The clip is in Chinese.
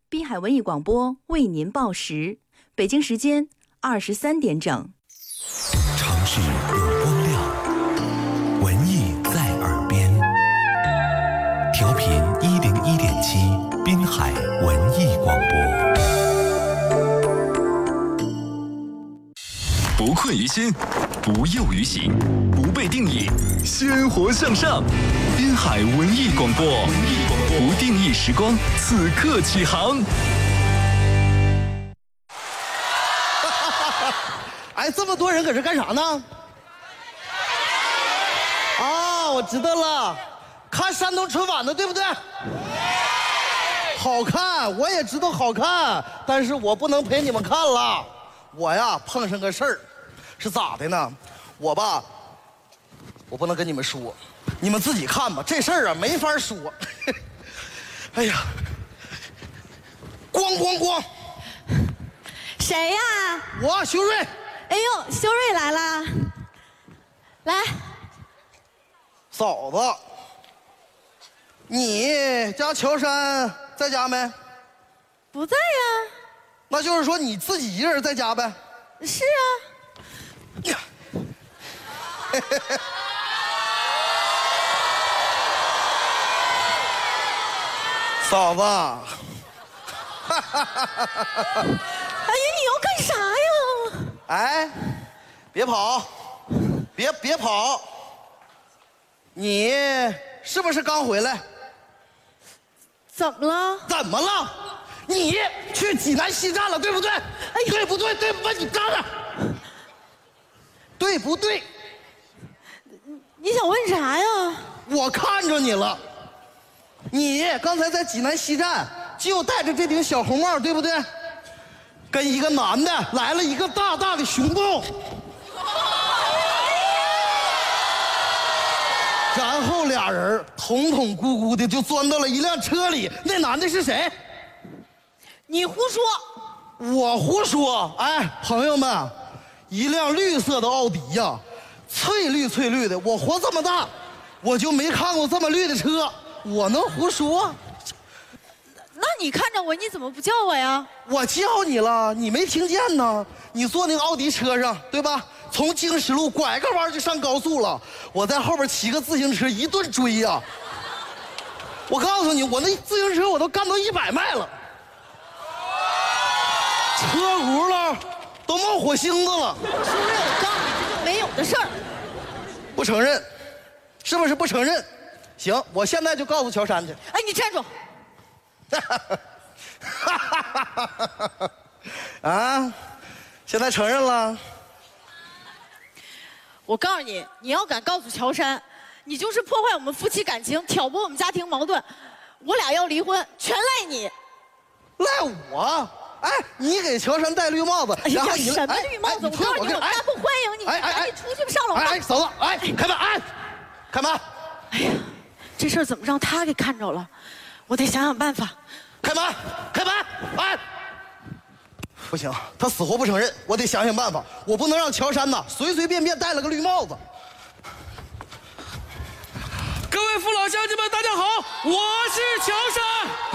滨海文艺广播为您报时，北京时间23点整。 城市有光亮，文艺在耳边。调频101.7，滨海文艺广播。 不困于心，不囿于行，不被定义，鲜活向上。滨海文艺广播，不定义时光，此刻起航。 哎，这么多人搁这干啥呢？啊，我知道了，看山东春晚的，对不对？好看，我也知道好看，但是我不能陪你们看了。我呀碰上个事儿，是咋的呢？我不能跟你们说，你们自己看吧。这事儿啊没法说。哎呀，咣！ 谁呀？ 我修睿。 哎呦，修睿来啦！来， 嫂子，你家乔杉在家没？ 不在呀。 那就是说你自己一个人在家呗？ 是啊。 嫂子， 哎呀，你要干啥呀？ 哎，别跑，别跑！你是不是刚回来？ 怎么了？ 怎么了？你去济南西站了，对不对？哎，对不对？对不对？你站着，对不对？ 你想问啥呀？ 我看着你了，你刚才在济南西站就戴着这顶小红帽，对不对？跟一个男的来了一个大大的熊抱，然后俩人捅捅咕咕的就钻到了一辆车里。那男的是谁？ 你胡说！ 我胡说！哎，朋友们，一辆绿色的奥迪呀，翠绿的。我活这么大，我就没看过这么绿的车，我能胡说？ 那你看着我，你怎么不叫我呀？ 我叫你了，你没听见呢？你坐那个奥迪车上，对吧？从经十路拐个弯就上高速了，我在后边骑个自行车一顿追呀。我告诉你，我那自行车我都干到100迈了，车轱辘都冒火星子了。 修睿，我告诉你，这就没有的事儿。 不承认，是不是不承认？行，我现在就告诉乔杉去。 哎，你站住！ 啊，现在承认了？ 我告诉你，你要敢告诉乔杉，你就是破坏我们夫妻感情，挑拨我们家庭矛盾，我俩要离婚，全赖你。 赖我？哎，你给乔杉戴绿帽子， 哎呀， 然后你什么绿帽子？我告诉你，我们家不欢迎你，赶紧出去上楼吧。 哎，嫂子，哎，开门，哎，开门。 哎呀，这事儿怎么让他给看着了？我得想想办法。 开门，开门！哎，不行，他死活不承认，我得想想办法。我不能让乔杉呐随随便便戴了个绿帽子。 各位父老乡亲们，大家好，我是乔杉。